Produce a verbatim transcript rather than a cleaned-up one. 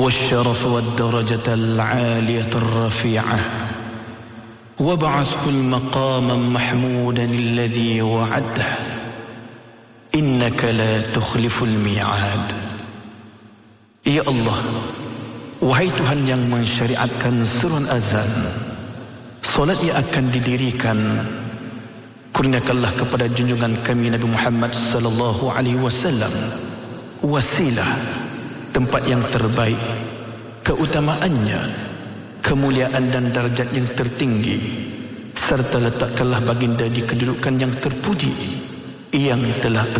والشرف والدرجة العالية الرفيعة وابعثه المقام محمودا الذي وعده إنك لا تخلف الميعاد. Ya Allah, wahai Tuhan yang mensyariatkan seruan azan, solat yang akan didirikan, kurniakanlah kepada junjungan kami Nabi Muhammad sallallahu alaihi wasallam wasilah, tempat yang terbaik, keutamaannya, kemuliaan dan darjat yang tertinggi, serta letakkanlah baginda di kedudukan yang terpuji yang telah